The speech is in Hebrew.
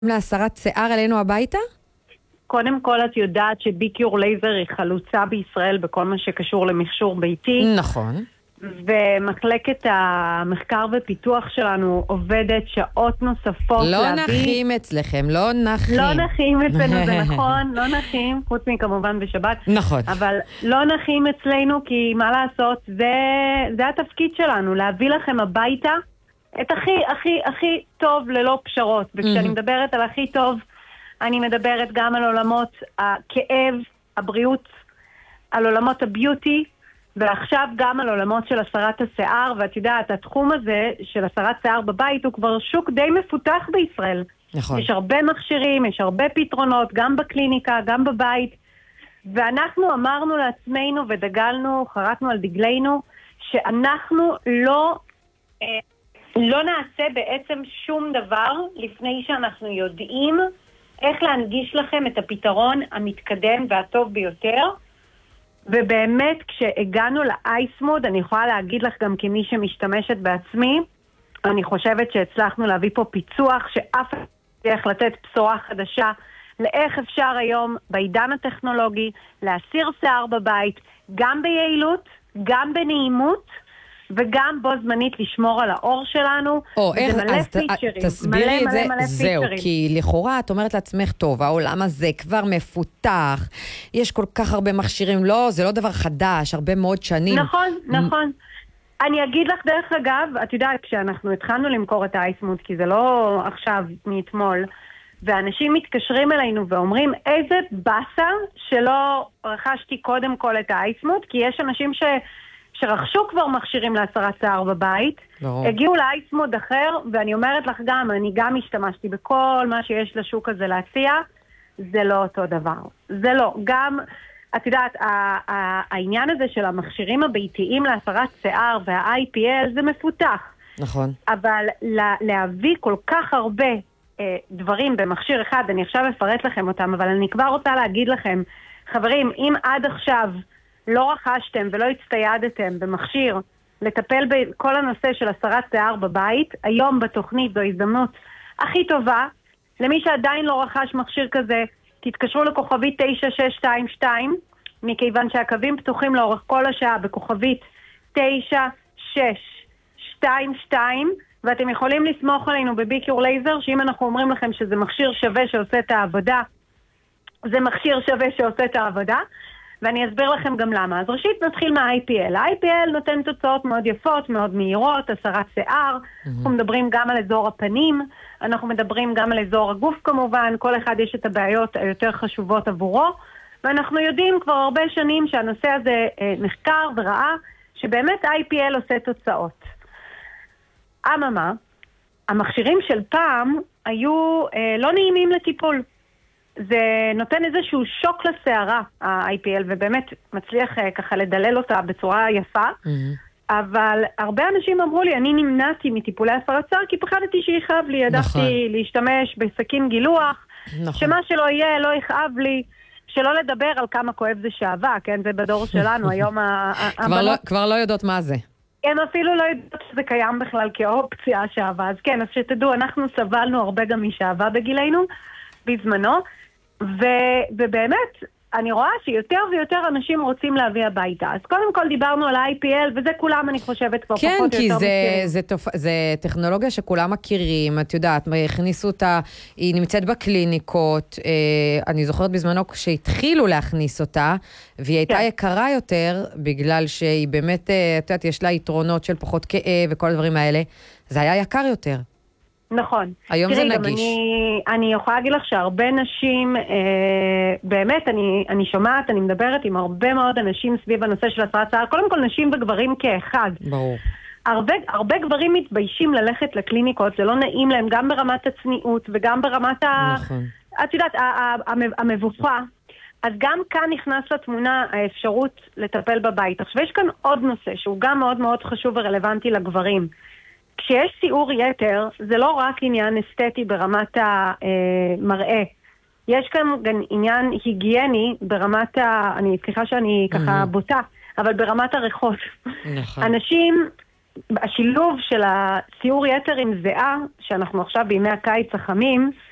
להסרת שיער אלינו הביתה? קודם כל את יודעת שביקיור לייזר היא חלוצה בישראל בכל מה שקשור למכשור ביתי. נכון. ומחלקת המחקר ופיתוח שלנו עובדת שעות נוספות לא להביא. נחים אצלכם, לא נחים. לא נחים אצלנו, זה נכון, לא נחים, חוץ מכמובן בשבת. נכון. אבל לא נחים אצלנו, כי מה לעשות, זה התפקיד שלנו, להביא לכם הביתה את הכי טוב ללא פשרות. וכשאני מדברת על הכי טוב, אני מדברת גם על עולמות הכאב, הבריאות, על עולמות הביוטי, ועכשיו גם על עולמות של הסרת השיער. ואת יודעת, התחום הזה של הסרת שיער בבית הוא כבר שוק די מפותח בישראל. נכון. יש הרבה מכשירים, יש הרבה פתרונות, גם בקליניקה, גם בבית. ואנחנו אמרנו לעצמנו ודגלנו, חרטנו על דגלנו, שאנחנו לא נעשה בעצם שום דבר לפני שאנחנו יודעים איך להנגיש לכם את הפתרון המתקדם והטוב ביותר. ובאמת כשהגענו לאייסמוד, אני יכולה להגיד לך גם כמי שמשתמשת בעצמי, אני חושבת שהצלחנו להביא פה פיצוח שאף אחד צריך לתת בשורה חדשה לאיך אפשר היום בעידן הטכנולוגי להסיר שיער בבית, גם ביעילות, גם בנעימות, וגם בו זמנית לשמור על האור שלנו. אז תסבירי את זה, זהו, כי לכאורה את אומרת לעצמך, טוב, העולם הזה כבר מפותח, יש כל כך הרבה מכשירים, לא, זה לא דבר חדש, הרבה מאוד שנים. נכון. אני אגיד לך דרך אגב, את יודעת, כשאנחנו התחלנו למכור את האייסמוד, כי זה לא עכשיו מאתמול, ואנשים מתקשרים אלינו ואומרים, איזה בסה שלא רכשתי קודם כל את האייסמוד, כי יש אנשים שרכשו כבר מכשירים להסרת שיער בבית, הגיעו לאייסמוד אחר, ואני אומרת לך גם, אני גם השתמשתי בכל מה שיש לשוק הזה להציע, זה לא אותו דבר. זה לא. גם, את יודעת, העניין הזה של המכשירים הביתיים להסרת שיער וה-IPL זה מפותח. נכון. אבל להביא כל כך הרבה דברים במכשיר אחד, אני עכשיו אפרט לכם אותם, אבל אני כבר רוצה להגיד לכם, חברים, אם עד עכשיו לא רכשתם ולא הצטיידתם במכשיר לטפל בכל הנושא של הסרת שיער בבית, היום בתוכנית זו הזדמנות הכי טובה. למי שעדיין לא רכש מכשיר כזה, תתקשרו לכוכבית 9622, מכיוון שהקווים פתוחים לאורך כל השעה בכוכבית 9622, ואתם יכולים לסמוך עלינו בביקיור לייזר, שאם אנחנו אומרים לכם שזה מכשיר שווה שעושה את העבודה, זה מכשיר שווה שעושה את העבודה. ואני אסביר לכם גם למה. אז ראשית נתחיל מה-IPL. ה-IPL נותן תוצאות מאוד יפות, מאוד מהירות, הסרת שיער. אנחנו מדברים גם על אזור הפנים, אנחנו מדברים גם על אזור הגוף כמובן, כל אחד יש את הבעיות היותר חשובות עבורו, ואנחנו יודעים כבר הרבה שנים שהנושא הזה נחקר וראה שבאמת ה-IPL עושה תוצאות. אממה, המכשירים של פעם היו לא נעימים לטיפול. זה נותן איזשהו שוק לשערה, ה-IPL, ובאמת מצליח ככה לדלל אותה בצורה יפה, אבל הרבה אנשים אמרו לי, אני נמנעתי מטיפולי הסרת שיער, כי פחדתי שיכאב לי, ידעתי להשתמש בסכין גילוח, שמה שלא יהיה, לא יכאב לי, שלא לדבר על כמה כואב זה שעבה, כן, זה בדור שלנו, היום כבר לא יודעות מה זה. הם אפילו לא יודעות שזה קיים בכלל כאופציה, שעבה, אז כן, אז שתדעו, אנחנו סבלנו הרבה גם משעבה בגילנו, בזמנו, ובאמת, אני רואה שיותר ויותר אנשים רוצים להביא הביתה. אז קודם כל דיברנו על ה-IPL, וזה כולם, אני חושבת, כבר כן, פחות או יותר מכירים. זה טכנולוגיה שכולם מכירים, את יודעת, הכניסו אותה, היא נמצאת בקליניקות, אני זוכרת בזמנו שהתחילו להכניס אותה, והיא הייתה יקרה יותר, בגלל שהיא באמת, את יודעת, יש לה יתרונות של פחות כאב וכל הדברים האלה, זה היה יקר יותר. נכון. היום זה נגיש. אני יכולה להגיד לך שהרבה נשים, באמת, אני שומעת, אני מדברת עם הרבה מאוד אנשים סביב הנושא של הסרת שיער, קודם כל נשים וגברים כאחד. ברור. הרבה גברים מתביישים ללכת לקליניקות, זה לא נעים להם, גם ברמת הצניעות וגם ברמת נכון. את יודעת, המבוכה. אז גם כאן נכנס לתמונה האפשרות לטפל בבית. עכשיו יש כאן עוד נושא שהוא גם מאוד מאוד חשוב ורלוונטי לגברים. כשיש סיעור יתר, זה לא רק עניין אסתטי ברמת המראה. יש כאן גם עניין היגייני ברמת אני סליחה שאני ככה בוטה, אבל ברמת הריחות. נכון. אנשים, השילוב של הסיעור יתר עם זיעה, שאנחנו עכשיו בימי הקיץ החמים,